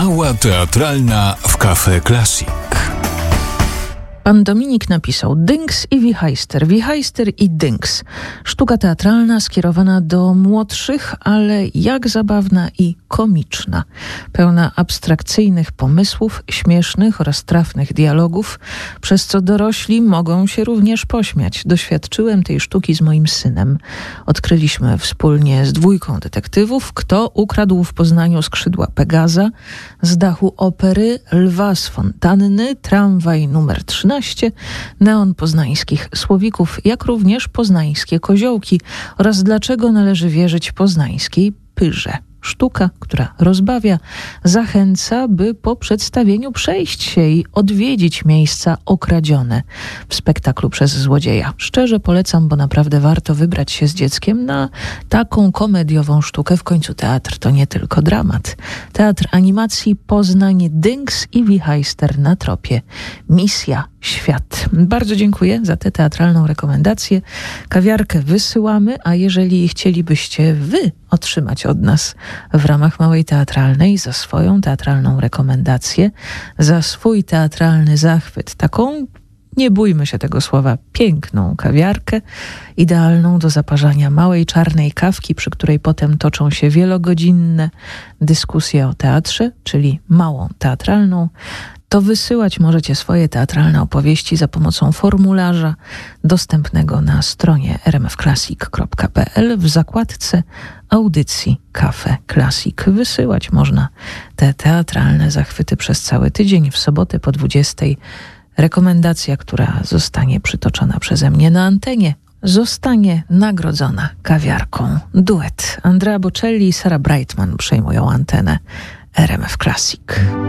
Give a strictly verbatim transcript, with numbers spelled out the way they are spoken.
Mała teatralna w Cafe Classic. Pan Dominik napisał: Dynks i Wichajster, Wichajster i Dynks. Sztuka teatralna skierowana do młodszych, ale jak zabawna i komiczna. Pełna abstrakcyjnych pomysłów, śmiesznych oraz trafnych dialogów, przez co dorośli mogą się również pośmiać. Doświadczyłem tej sztuki z moim synem. Odkryliśmy wspólnie z dwójką detektywów, kto ukradł w Poznaniu skrzydła Pegaza, z dachu opery, lwa z fontanny, tramwaj numer trzynaście, neon poznańskich słowików, jak również poznańskie koziołki oraz dlaczego należy wierzyć poznańskiej pyrze. Sztuka, która rozbawia, zachęca, by po przedstawieniu przejść się i odwiedzić miejsca okradzione w spektaklu przez złodzieja. Szczerze polecam, bo naprawdę warto wybrać się z dzieckiem na taką komediową sztukę. W końcu teatr to nie tylko dramat. Teatr animacji Poznań, Dynks i Wichajster na tropie. Misja Świat. Bardzo dziękuję za tę teatralną rekomendację. Kawiarkę wysyłamy, a jeżeli chcielibyście wy otrzymać od nas w ramach Małej Teatralnej za swoją teatralną rekomendację, za swój teatralny zachwyt, taką, nie bójmy się tego słowa, piękną kawiarkę, idealną do zaparzania małej czarnej kawki, przy której potem toczą się wielogodzinne dyskusje o teatrze, czyli Małą Teatralną, to wysyłać możecie swoje teatralne opowieści za pomocą formularza dostępnego na stronie r m f classic kropka p l w zakładce audycji Cafe Classic. Wysyłać można te teatralne zachwyty przez cały tydzień. W sobotę po dwudziestej rekomendacja, która zostanie przytoczona przeze mnie na antenie, zostanie nagrodzona kawiarką. Duet Andrea Bocelli i Sarah Brightman przejmują antenę R M F Classic.